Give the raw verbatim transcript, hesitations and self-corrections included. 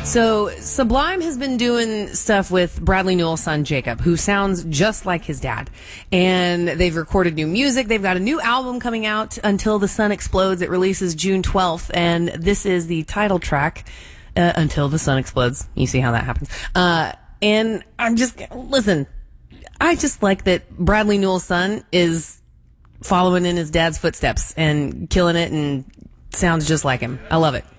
So Sublime has been doing stuff with Bradley Newell's son, Jacob, who sounds just like his dad. And they've recorded new music. They've got a new album coming out, Until the Sun Explodes. It releases June twelfth. And this is the title track, uh, Until the Sun Explodes. You see how that happens. Uh, and I'm just, listen, I just like that Bradley Newell's son is following in his dad's footsteps and killing it and sounds just like him. I love it.